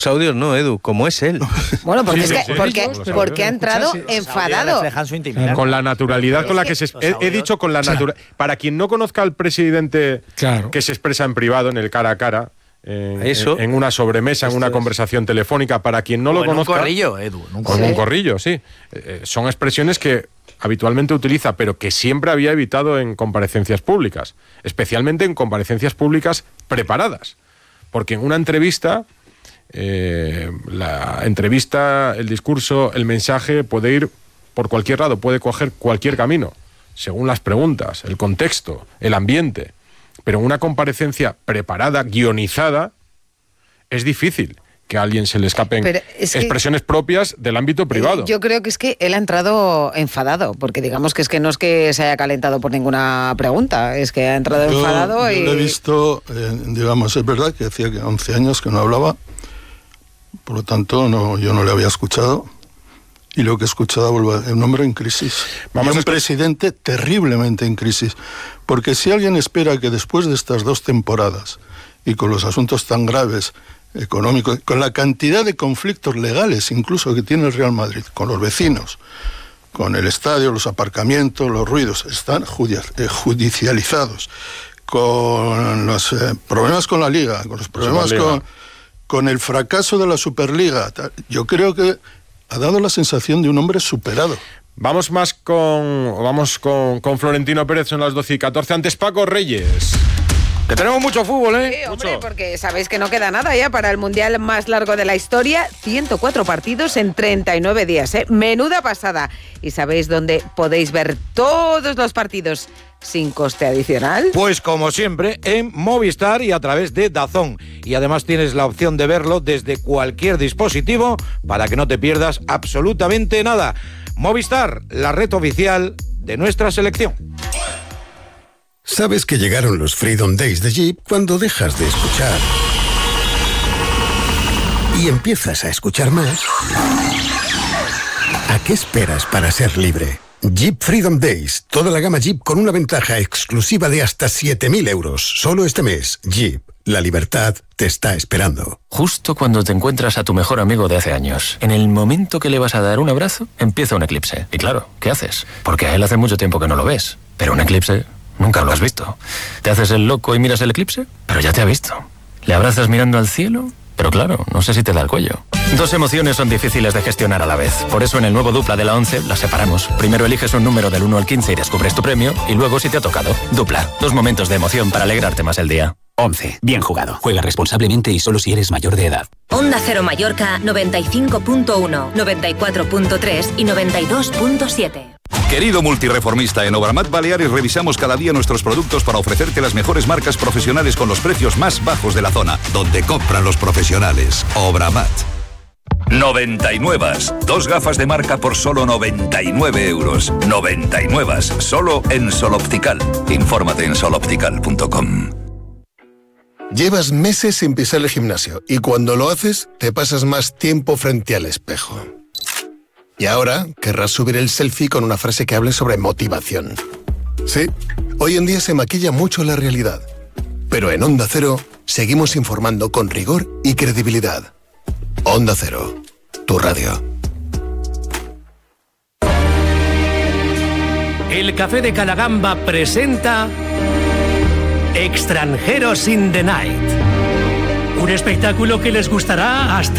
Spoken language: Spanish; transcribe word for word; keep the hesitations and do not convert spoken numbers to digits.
audios no, Edu, como es él. Bueno, porque, Sí, es sí, que, sí, porque, sí, sí, porque ha entrado sí, enfadado. Reflejan su intimidad. Con la naturalidad con la que se... Los He, he audios- dicho con la naturalidad... Para quien no conozca al presidente Claro. que se expresa en privado, en el cara a cara, en, Eso. en, en una sobremesa, en Esto una es. conversación telefónica, para quien no O lo en un conozca... corrillo, Edu. en un Con corrillo. un corrillo, sí. Eh, eh, son expresiones que habitualmente utiliza, pero que siempre había evitado en comparecencias públicas, especialmente en comparecencias públicas preparadas. Porque en una entrevista, eh, la entrevista, el discurso, el mensaje puede ir por cualquier lado, puede coger cualquier camino, según las preguntas, el contexto, el ambiente. Pero en una comparecencia preparada, guionizada, es difícil que a alguien se le escapen Pero es que- expresiones propias del ámbito privado. Eh, Yo creo que es que él ha entrado enfadado, porque digamos que es que no es que se haya calentado por ninguna pregunta, es que ha entrado Yo, enfadado yo y... lo he visto, eh, digamos, es verdad que hacía que once años que no hablaba, por lo tanto no, yo no le había escuchado, y lo que he escuchado vuelve un hombre en crisis. Vamos y un a escu- presidente terriblemente en crisis, porque si alguien espera que después de estas dos temporadas, y con los asuntos tan graves, económicos, con la cantidad de conflictos legales incluso que tiene el Real Madrid, con los vecinos, con el estadio, los aparcamientos, los ruidos, están judi- eh, judicializados, con los eh, problemas con la Liga, con los problemas Superliga. con, con el fracaso de la Superliga. tal. Yo creo que ha dado la sensación de un hombre superado. Vamos más con vamos con, con Florentino Pérez, son las doce y catorce. Antes Paco Reyes. Que tenemos mucho fútbol, ¿eh? Sí, hombre, Mucho. porque sabéis que no queda nada ya para el Mundial más largo de la historia. ciento cuatro partidos en treinta y nueve días, ¿eh? Menuda pasada. ¿Y sabéis dónde podéis ver todos los partidos sin coste adicional? Pues como siempre, en Movistar y a través de DAZN. Y además tienes la opción de verlo desde cualquier dispositivo para que no te pierdas absolutamente nada. Movistar, la red oficial de nuestra selección. Sabes que llegaron los Freedom Days de Jeep cuando dejas de escuchar y empiezas a escuchar más. ¿A qué esperas para ser libre? Jeep Freedom Days, toda la gama Jeep con una ventaja exclusiva de hasta siete mil euros. Solo este mes, Jeep, la libertad te está esperando. Justo cuando te encuentras a tu mejor amigo de hace años, en el momento que le vas a dar un abrazo, empieza un eclipse. Y claro, ¿qué haces? Porque a él hace mucho tiempo que no lo ves. Pero un eclipse nunca lo has visto. ¿Te haces el loco y miras el eclipse? Pero ya te ha visto. ¿Le abrazas mirando al cielo? Pero claro, no sé si te da el cuello. Dos emociones son difíciles de gestionar a la vez. Por eso en el nuevo Dupla de la once las separamos. Primero eliges un número del uno al quince y descubres tu premio. Y luego si te ha tocado. Dupla. Dos momentos de emoción para alegrarte más el día. once. Bien jugado. Juega responsablemente y solo si eres mayor de edad. Onda Cero Mallorca noventa y cinco punto uno, noventa y cuatro punto tres y noventa y dos punto siete. Querido multireformista, en Obramat Baleares revisamos cada día nuestros productos para ofrecerte las mejores marcas profesionales con los precios más bajos de la zona, donde compran los profesionales. Obramat. noventa y nueve. Dos gafas de marca por solo noventa y nueve euros. noventa y nueve. Solo en Sol Optical. Infórmate en sol optical punto com. Llevas meses sin pisar el gimnasio y cuando lo haces te pasas más tiempo frente al espejo. Y ahora querrás subir el selfie con una frase que hable sobre motivación. Sí, hoy en día se maquilla mucho la realidad. Pero en Onda Cero seguimos informando con rigor y credibilidad. Onda Cero, tu radio. El Café de Calagamba presenta Extranjeros in the Night. Un espectáculo que les gustará hasta